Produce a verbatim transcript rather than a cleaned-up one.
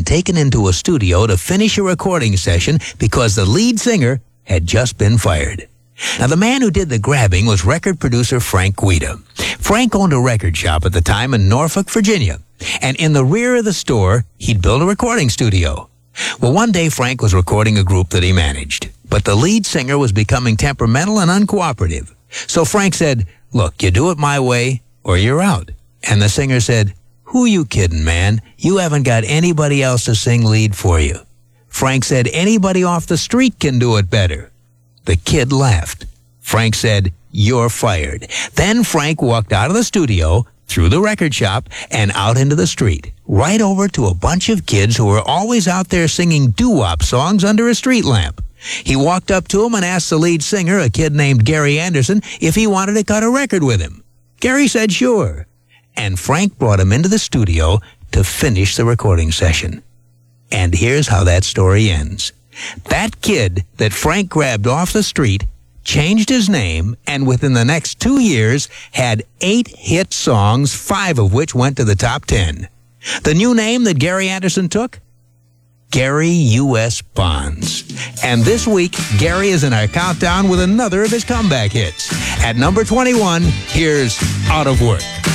taken into a studio to finish a recording session because the lead singer had just been fired. Now, the man who did the grabbing was record producer Frank Guida. Frank owned a record shop at the time in Norfolk, Virginia, and in the rear of the store, he'd built a recording studio. Well, one day Frank was recording a group that he managed, but the lead singer was becoming temperamental and uncooperative. So Frank said, "Look, you do it my way or you're out." And the singer said, "Who you kidding, man? You haven't got anybody else to sing lead for you." Frank said, "Anybody off the street can do it better." The kid laughed. Frank said, "You're fired." Then Frank walked out of the studio, through the record shop, and out into the street, right over to a bunch of kids who were always out there singing doo-wop songs under a street lamp. He walked up to him and asked the lead singer, a kid named Gary Anderson, if he wanted to cut a record with him. Gary said sure. And Frank brought him into the studio to finish the recording session. And here's how that story ends. That kid that Frank grabbed off the street changed his name, and within the next two years had eight hit songs, five of which went to the top ten. The new name that Gary Anderson took? Gary U S Bonds. And this week, Gary is in our countdown with another of his comeback hits. At number twenty-one, here's Out of Work.